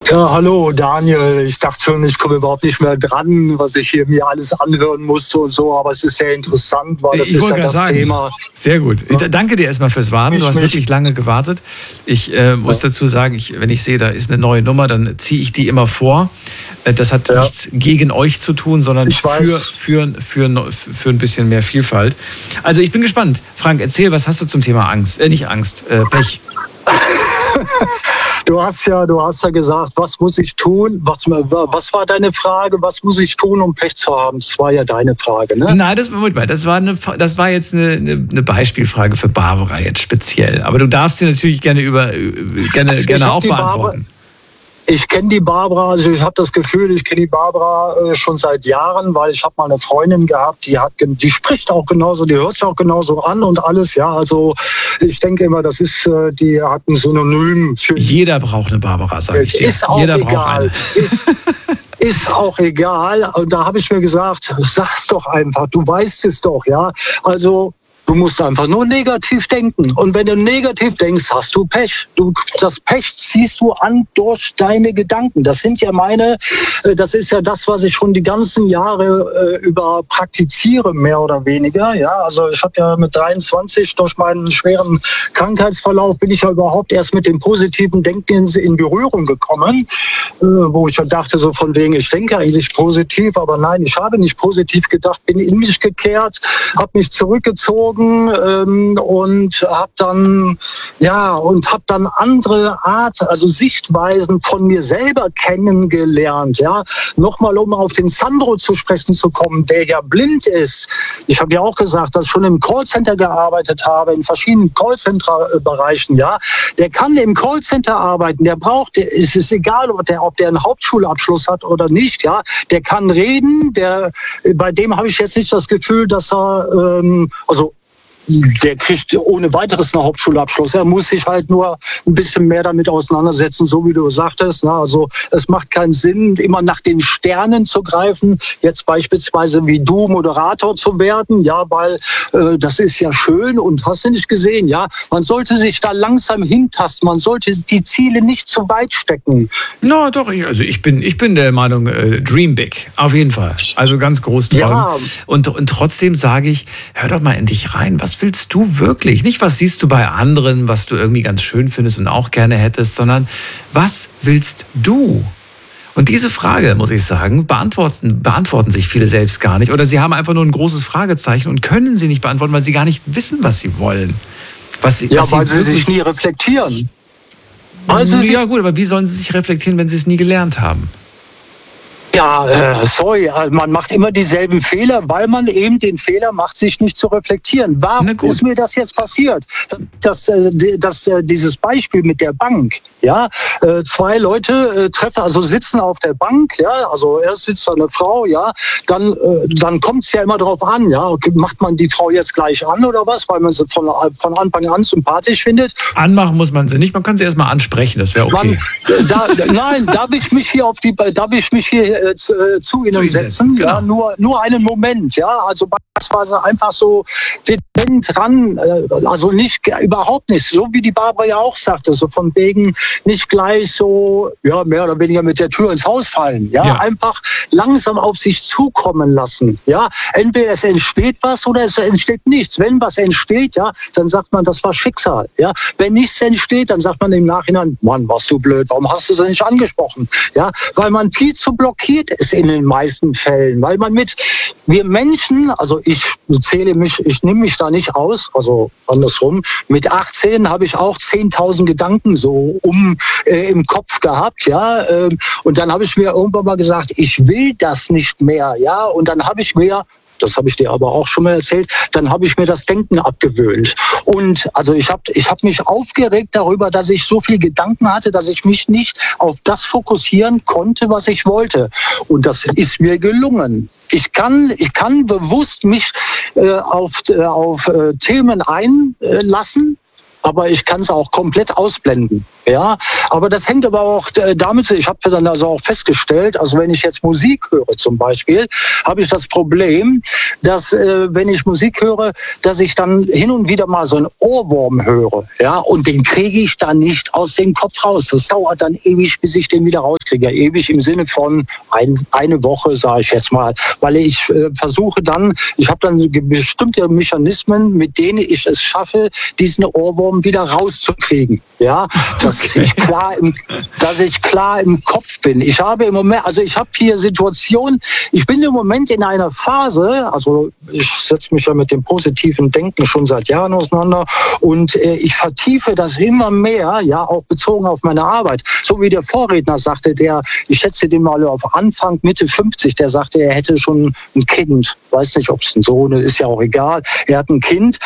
Ja, hallo Daniel. Ich dachte schon, ich komme überhaupt nicht mehr dran, was ich hier mir alles anhören musste und so, aber es ist sehr interessant, weil das ist ja das Thema. Sehr gut. Ich danke dir erstmal fürs Warten. Du hast wirklich lange gewartet. Ich muss dazu sagen, wenn ich sehe, da ist eine neue Nummer, dann ziehe ich die immer vor. Das hat nichts gegen euch zu tun, sondern für ein bisschen mehr Vielfalt. Also ich bin gespannt. Frank, erzähl, was hast du zum Thema Angst? Nicht Angst, Pech. Du hast ja gesagt, was muss ich tun? Was war deine Frage? Was muss ich tun, um Pech zu haben? Das war ja deine Frage, ne? Nein, das war jetzt eine Beispielfrage für Barbara jetzt speziell. Aber du darfst sie natürlich gerne auch beantworten. Ich kenne die Barbara, also ich habe das Gefühl, ich kenne die Barbara schon seit Jahren, weil ich habe mal eine Freundin gehabt, die spricht auch genauso, die hört sich auch genauso an und alles, ja, also ich denke immer, die hat ein Synonym für... Jeder braucht eine Barbara, sage ich dir. Ist auch Jeder egal. Ist auch egal. Und da habe ich mir gesagt, sag's doch einfach, du weißt es doch, ja, also... Du musst einfach nur negativ denken. Und wenn du negativ denkst, hast du Pech. Das Pech ziehst du an durch deine Gedanken. Das ist ja das, was ich schon die ganzen Jahre über praktiziere, mehr oder weniger. Ja, also ich habe ja mit 23 durch meinen schweren Krankheitsverlauf bin ich ja überhaupt erst mit dem positiven Denken in Berührung gekommen, wo ich ja dachte so von wegen, ich denke eigentlich positiv, aber nein, ich habe nicht positiv gedacht, bin in mich gekehrt, habe mich zurückgezogen, und habe dann andere also Sichtweisen von mir selber kennengelernt. Ja, nochmal um auf den Sandro zu sprechen zu kommen, der ja blind ist. Ich habe ja auch gesagt, dass ich schon im Callcenter gearbeitet habe, in verschiedenen Callcenter-Bereichen. Ja, der kann im Callcenter arbeiten. Es ist egal, ob der einen Hauptschulabschluss hat oder nicht. Ja, der kann reden. Bei dem habe ich jetzt nicht das Gefühl, dass er der kriegt ohne weiteres einen Hauptschulabschluss. Er muss sich halt nur ein bisschen mehr damit auseinandersetzen, so wie du sagtest. Also es macht keinen Sinn, immer nach den Sternen zu greifen, jetzt beispielsweise wie du Moderator zu werden, ja, weil das ist ja schön und hast du nicht gesehen, ja. Man sollte sich da langsam hintasten, man sollte die Ziele nicht zu weit stecken. Na doch, ich bin der Meinung, dream big, auf jeden Fall. Also ganz groß träumen. Ja. Und trotzdem sage ich, hör doch mal in dich rein, was willst du wirklich? Nicht, was siehst du bei anderen, was du irgendwie ganz schön findest und auch gerne hättest, sondern was willst du? Und diese Frage, muss ich sagen, beantworten sich viele selbst gar nicht. Oder sie haben einfach nur ein großes Fragezeichen und können sie nicht beantworten, weil sie gar nicht wissen, was sie wollen. Weil sie sich nie reflektieren. Ja gut, aber wie sollen sie sich reflektieren, wenn sie es nie gelernt haben? Ja, man macht immer dieselben Fehler, weil man eben den Fehler macht, sich nicht zu reflektieren. Warum ist mir das jetzt passiert? Dieses Beispiel mit der Bank, ja, zwei Leute sitzen auf der Bank, ja, also erst sitzt da eine Frau, ja, dann kommt es ja immer drauf an, ja, macht man die Frau jetzt gleich an oder was, weil man sie von Anfang an sympathisch findet? Anmachen muss man sie nicht, man kann sie erstmal ansprechen, das wäre okay. Darf ich mich hier zu Ihnen setzen, genau. Ja, nur einen Moment, ja, also beispielsweise einfach so dezent ran, also überhaupt nicht, so wie die Barbara ja auch sagte, so von wegen nicht gleich so, ja, mehr oder weniger mit der Tür ins Haus fallen, ja, einfach langsam auf sich zukommen lassen, ja, entweder es entsteht was oder es entsteht nichts, wenn was entsteht, ja, dann sagt man, das war Schicksal, ja, wenn nichts entsteht, dann sagt man im Nachhinein, Mann, warst du blöd, warum hast du es nicht angesprochen, ja, weil man viel zu blockiert ist in den meisten Fällen, weil wir Menschen, also ich nehme mich da nicht aus, also andersrum, mit 18 habe ich auch 10.000 Gedanken so im Kopf gehabt, ja, und dann habe ich mir irgendwann mal gesagt, ich will das nicht mehr, ja, und dann habe ich mir, das habe ich dir aber auch schon mal erzählt, dann habe ich mir das Denken abgewöhnt. Und also ich hab mich aufgeregt darüber, dass ich so viel Gedanken hatte, dass ich mich nicht auf das fokussieren konnte, was ich wollte. Und das ist mir gelungen. Ich kann bewusst mich auf Themen einlassen, aber ich kann es auch komplett ausblenden. Ja, aber das hängt aber auch damit, ich habe dann also auch festgestellt, also wenn ich jetzt Musik höre zum Beispiel, habe ich das Problem, dass wenn ich Musik höre, dass ich dann hin und wieder mal so einen Ohrwurm höre, ja, und den kriege ich dann nicht aus dem Kopf raus. Das dauert dann ewig, bis ich den wieder rauskriege. Ja, ewig im Sinne von eine Woche, sage ich jetzt mal, weil ich versuche dann, ich habe dann bestimmte Mechanismen, mit denen ich es schaffe, diesen Ohrwurm wieder rauszukriegen. Ja, dass ich klar im Kopf bin. Ich habe im Moment, also ich habe hier Situationen, ich bin im Moment in einer Phase, also ich setze mich ja mit dem positiven Denken schon seit Jahren auseinander und ich vertiefe das immer mehr, ja, auch bezogen auf meine Arbeit. So wie der Vorredner sagte, ich schätze den mal auf Anfang, Mitte 50, der sagte, er hätte schon ein Kind. Weiß nicht, ob es ein Sohn ist, ist ja auch egal. Er hat ein Kind,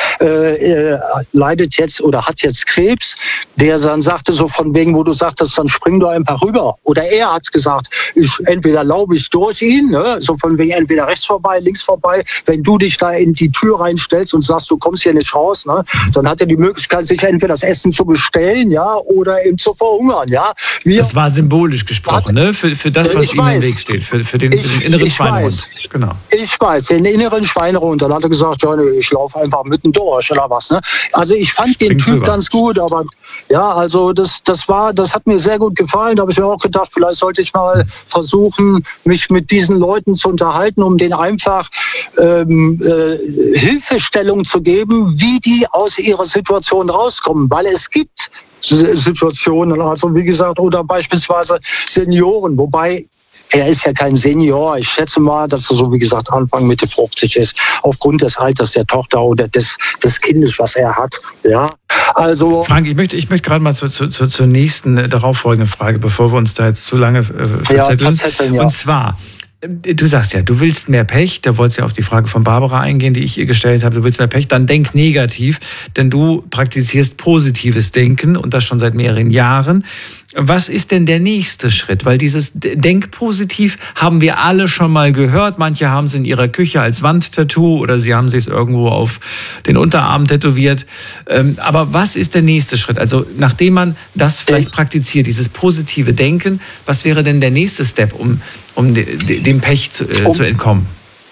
leidet jetzt oder hat jetzt Krebs, der dann sagte so von wegen, wo du sagtest, dann spring doch einfach rüber. Oder er hat gesagt, entweder laube ich durch ihn, ne? So von wegen entweder rechts vorbei, links vorbei. Wenn du dich da in die Tür reinstellst und sagst, du kommst hier nicht raus, ne? Dann hat er die Möglichkeit, sich entweder das Essen zu bestellen, ja, oder eben zu verhungern, ja. Das war symbolisch gesprochen, ne? Für das, was ihm im Weg steht, für den inneren Schweinehund. Genau. Ich weiß, den inneren Schweinehund. Dann hat er gesagt, ja, ich laufe einfach mitten durch oder was, ne? Also ich fand den Typ ganz gut, aber ja, also das hat mir sehr gut gefallen. Da habe ich mir auch gedacht, vielleicht sollte ich mal versuchen, mich mit diesen Leuten zu unterhalten, um denen einfach Hilfestellung zu geben, wie die aus ihrer Situation rauskommen. Weil es gibt Situationen, also wie gesagt, oder beispielsweise Senioren, wobei er ist ja kein Senior. Ich schätze mal, dass er so, wie gesagt, Anfang, Mitte 50 ist, aufgrund des Alters der Tochter oder des Kindes, was er hat. Ja, also Frank, ich möchte gerade mal zur nächsten darauffolgenden Frage, bevor wir uns da jetzt zu lange verzetteln. Ja. Und zwar, du sagst ja, du willst mehr Pech, da wolltest du ja auf die Frage von Barbara eingehen, die ich ihr gestellt habe, du willst mehr Pech, dann denk negativ, denn du praktizierst positives Denken und das schon seit mehreren Jahren. Was ist denn der nächste Schritt? Weil dieses Denk positiv haben wir alle schon mal gehört. Manche haben es in ihrer Küche als Wandtattoo oder sie haben es irgendwo auf den Unterarm tätowiert. Aber was ist der nächste Schritt? Also nachdem man das vielleicht praktiziert, dieses positive Denken, was wäre denn der nächste Step, um dem Pech zu entkommen?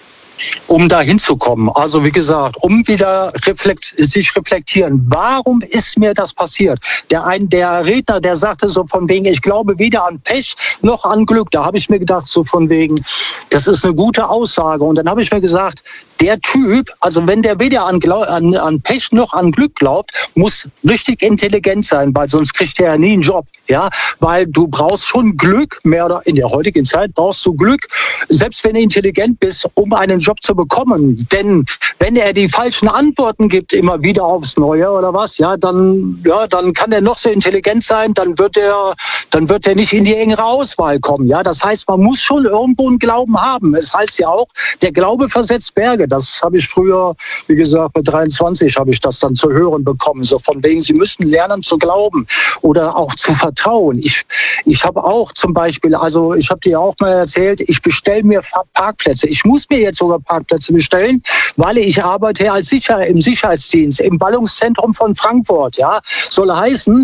Um da hinzukommen. Also wie gesagt, um wieder sich reflektieren. Warum ist mir das passiert? Der Redner, der sagte so von wegen, ich glaube weder an Pech noch an Glück. Da habe ich mir gedacht so von wegen, das ist eine gute Aussage. Und dann habe ich mir gesagt, der Typ, also wenn der weder an Pech noch an Glück glaubt, muss richtig intelligent sein, weil sonst kriegt er ja nie einen Job. Ja, weil du brauchst schon Glück, mehr oder in der heutigen Zeit brauchst du Glück, selbst wenn du intelligent bist, um einen Job zu bekommen. Denn wenn er die falschen Antworten gibt, immer wieder aufs Neue oder was, dann kann er noch so intelligent sein, dann wird er nicht in die engere Auswahl kommen. Ja, das heißt, man muss schon irgendwo einen Glauben haben. Es heißt ja auch, der Glaube versetzt Berge. Das habe ich früher, wie gesagt, mit 23 habe ich das dann zu hören bekommen. So von wegen, Sie müssen lernen zu glauben oder auch zu vertrauen. Ich habe auch zum Beispiel, also ich habe dir auch mal erzählt, ich bestelle mir Parkplätze. Ich muss mir jetzt sogar Parkplätze bestellen, weil ich arbeite im Sicherheitsdienst, im Ballungszentrum von Frankfurt. Ja, soll heißen,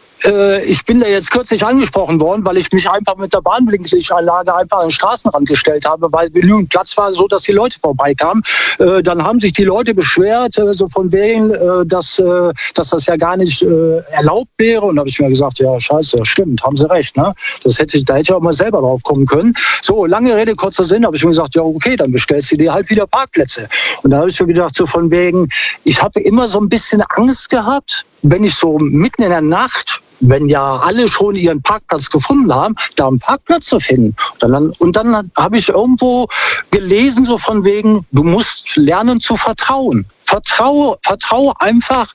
ich bin da jetzt kürzlich angesprochen worden, weil ich mich einfach mit der Bahnblinklichtanlage einfach an den Straßenrand gestellt habe, weil genügend Platz war, so dass die Leute vorbeikamen. Dann haben sich die Leute beschwert, so von wegen, dass das ja gar nicht erlaubt wäre. Und da habe ich mir gesagt, ja, scheiße, stimmt, haben sie recht. Ne? Da hätte ich auch mal selber drauf kommen können. So, lange Rede, kurzer Sinn, habe ich mir gesagt, ja, okay, dann bestellst du dir halt wieder Parkplätze. Und da habe ich mir gedacht, so von wegen, ich habe immer so ein bisschen Angst gehabt, wenn ich so mitten in der Nacht, wenn ja alle schon ihren Parkplatz gefunden haben, da einen Parkplatz zu finden. Und dann habe ich irgendwo gelesen, so von wegen, du musst lernen zu vertrauen. Vertraue einfach,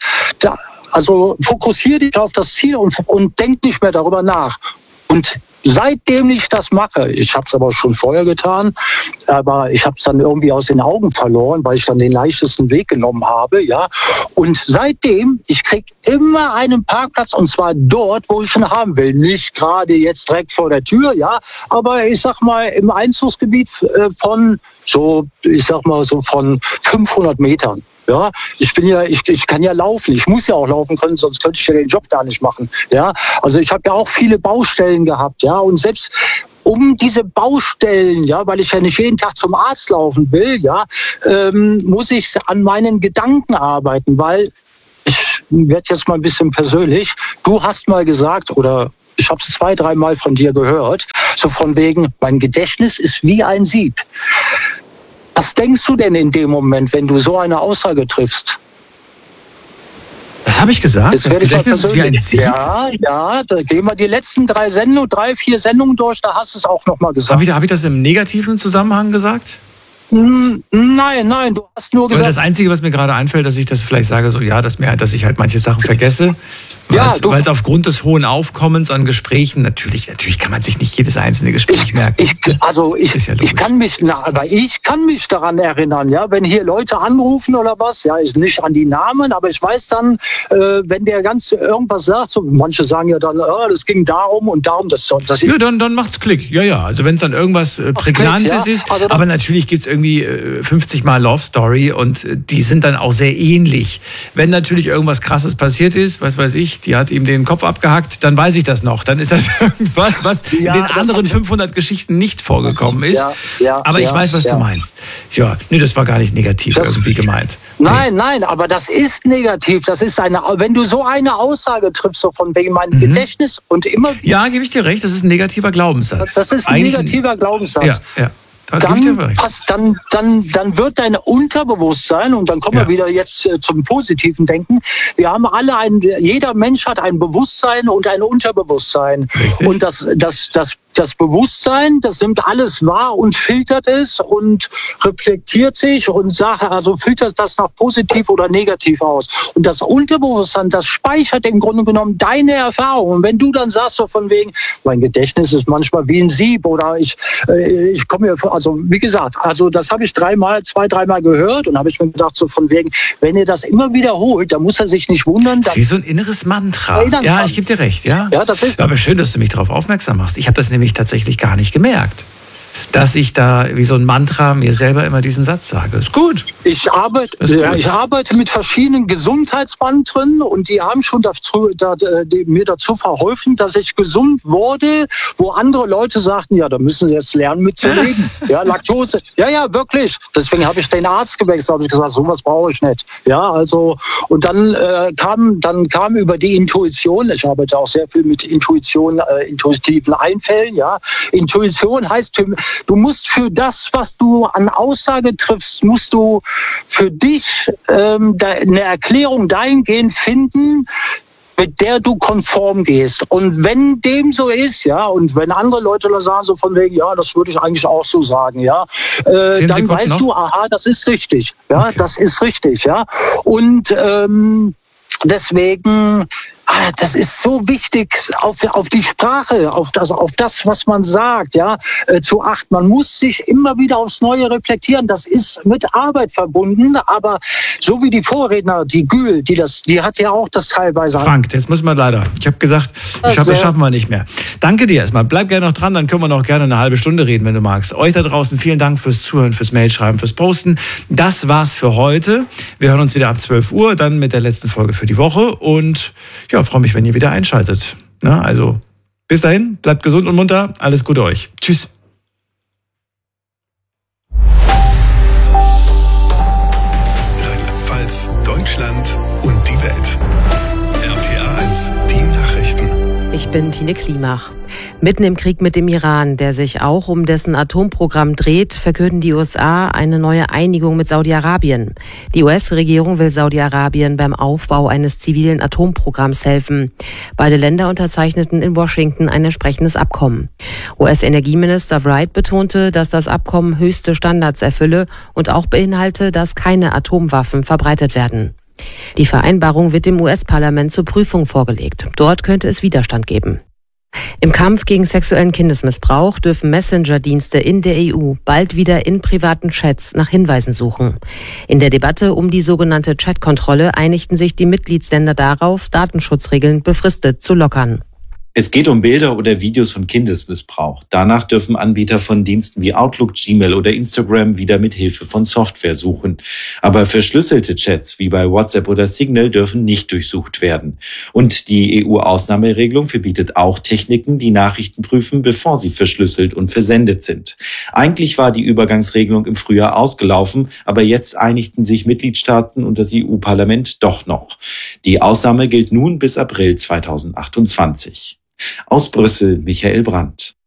also fokussiere dich auf das Ziel und denk nicht mehr darüber nach. Und seitdem ich das mache, ich habe es aber schon vorher getan, aber ich habe es dann irgendwie aus den Augen verloren, weil ich dann den leichtesten Weg genommen habe, ja. Und seitdem, ich kriege immer einen Parkplatz und zwar dort, wo ich ihn haben will. Nicht gerade jetzt direkt vor der Tür, ja, aber ich sag mal im Einzugsgebiet von so, ich sag mal so von 500 Metern. Ja, ich kann ja laufen. Ich muss ja auch laufen können, sonst könnte ich ja den Job da nicht machen. Ja, also ich habe ja auch viele Baustellen gehabt. Ja, und selbst um diese Baustellen, ja, weil ich ja nicht jeden Tag zum Arzt laufen will, ja, muss ich an meinen Gedanken arbeiten, weil ich werde jetzt mal ein bisschen persönlich. Du hast mal gesagt, oder ich habe es 2-3 Mal von dir gehört, so von wegen, mein Gedächtnis ist wie ein Sieb. Was denkst du denn in dem Moment, wenn du so eine Aussage triffst? Das habe ich gesagt? Das Gedächtnis ist wie ein Sieb? Ja, da gehen wir die letzten 3-4 Sendungen durch, da hast du es auch nochmal gesagt. Habe ich das im negativen Zusammenhang gesagt? Nein, du hast nur gesagt... Aber das Einzige, was mir gerade einfällt, dass ich das vielleicht sage, so ja, dass ich halt manche Sachen vergesse, weil es aufgrund des hohen Aufkommens an Gesprächen, natürlich kann man sich nicht jedes einzelne Gespräch merken. Ich kann mich daran erinnern, ja, wenn hier Leute anrufen oder was, ja, ist nicht an die Namen, aber ich weiß dann, wenn der ganz irgendwas sagt, so, manche sagen ja dann, das ging darum und darum, ja, dann macht's Klick, ja, also wenn es dann irgendwas Prägnantes ist, also aber natürlich gibt's irgendwie 50 Mal Love Story und die sind dann auch sehr ähnlich. Wenn natürlich irgendwas Krasses passiert ist, was weiß ich, die hat ihm den Kopf abgehackt, dann weiß ich das noch. Dann ist das irgendwas, was in den anderen 500 Geschichten nicht vorgekommen ist. Aber ich weiß, was du meinst. Ja, nee, das war gar nicht negativ irgendwie gemeint. Nein, aber das ist negativ. Das ist wenn du so eine Aussage triffst, so von wegen meinem Gedächtnis und immer... Ja, gebe ich dir recht, das ist ein negativer Glaubenssatz. Das ist ein negativer Glaubenssatz. Ja. Dann wird dein Unterbewusstsein, und dann kommen wir wieder jetzt zum positiven Denken, wir haben alle jeder Mensch hat ein Bewusstsein und ein Unterbewusstsein. Richtig. Und das Bewusstsein, das nimmt alles wahr und filtert es und reflektiert sich und filtert das nach positiv oder negativ aus. Und das Unterbewusstsein, das speichert im Grunde genommen deine Erfahrungen. Und wenn du dann sagst, so von wegen, mein Gedächtnis ist manchmal wie ein Sieb oder ich komme mir vor, also wie gesagt, das habe ich 2-3 Mal gehört und habe ich mir gedacht, so von wegen, wenn er das immer wiederholt, dann muss er sich nicht wundern. Wie so ein inneres Mantra. Ja, ich gebe dir recht, ja. Ja, das ist. Aber schön, dass du mich darauf aufmerksam machst. Ich habe das nämlich tatsächlich gar nicht gemerkt, dass ich da wie so ein Mantra mir selber immer diesen Satz sage. Ist gut. Ich arbeite mit verschiedenen Gesundheitsmantren und die haben schon mir dazu verholfen, dass ich gesund wurde, wo andere Leute sagten, ja, da müssen sie jetzt lernen mitzuleben. Ja, Laktose. Ja, wirklich. Deswegen habe ich den Arzt gewechselt, habe ich gesagt, sowas brauche ich nicht. Ja, also und dann kam über die Intuition, ich arbeite auch sehr viel mit intuitiven Einfällen, ja. Intuition heißt, du musst für das, was du an Aussage triffst, musst du für dich eine Erklärung dahingehend finden, mit der du konform gehst. Und wenn dem so ist, ja, und wenn andere Leute da sagen, so von wegen, ja, das würde ich eigentlich auch so sagen, ja, dann weißt du, aha, das ist richtig. Ja, okay. Das ist richtig, ja. Und deswegen, das ist so wichtig, auf die Sprache, auf das, was man sagt, ja, zu achten. Man muss sich immer wieder aufs Neue reflektieren. Das ist mit Arbeit verbunden, aber so wie die Vorredner, die Gül, die hat ja auch das teilweise. Frank, jetzt müssen wir leider. Ich habe gesagt, das schaffen wir nicht mehr. Danke dir erstmal. Bleib gerne noch dran, dann können wir noch gerne eine halbe Stunde reden, wenn du magst. Euch da draußen vielen Dank fürs Zuhören, fürs Mailschreiben, fürs Posten. Das war's für heute. Wir hören uns wieder ab 12 Uhr, dann mit der letzten Folge für die Woche und ja, freue mich, wenn ihr wieder einschaltet. Na, also bis dahin, bleibt gesund und munter. Alles Gute euch. Tschüss. Rheinland-Pfalz, Deutschland und die Welt. RPA 1, die Nachrichten. Ich bin Tine Klimach. Mitten im Krieg mit dem Iran, der sich auch um dessen Atomprogramm dreht, verkünden die USA eine neue Einigung mit Saudi-Arabien. Die US-Regierung will Saudi-Arabien beim Aufbau eines zivilen Atomprogramms helfen. Beide Länder unterzeichneten in Washington ein entsprechendes Abkommen. US-Energieminister Wright betonte, dass das Abkommen höchste Standards erfülle und auch beinhalte, dass keine Atomwaffen verbreitet werden. Die Vereinbarung wird dem US-Parlament zur Prüfung vorgelegt. Dort könnte es Widerstand geben. Im Kampf gegen sexuellen Kindesmissbrauch dürfen Messenger-Dienste in der EU bald wieder in privaten Chats nach Hinweisen suchen. In der Debatte um die sogenannte Chat-Kontrolle einigten sich die Mitgliedsländer darauf, Datenschutzregeln befristet zu lockern. Es geht um Bilder oder Videos von Kindesmissbrauch. Danach dürfen Anbieter von Diensten wie Outlook, Gmail oder Instagram wieder mit Hilfe von Software suchen. Aber verschlüsselte Chats wie bei WhatsApp oder Signal dürfen nicht durchsucht werden. Und die EU-Ausnahmeregelung verbietet auch Techniken, die Nachrichten prüfen, bevor sie verschlüsselt und versendet sind. Eigentlich war die Übergangsregelung im Frühjahr ausgelaufen, aber jetzt einigten sich Mitgliedstaaten und das EU-Parlament doch noch. Die Ausnahme gilt nun bis April 2028. Aus Brüssel, Michael Brandt.